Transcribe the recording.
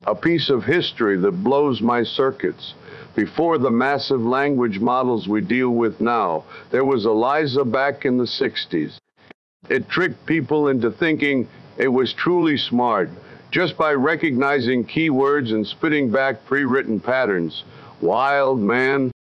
A piece of history that blows my circuits. Before the massive language models we deal with now, there was Eliza back in the 60s. It tricked people into thinking it was truly smart just by recognizing keywords and spitting back pre-written patterns. Wild, man.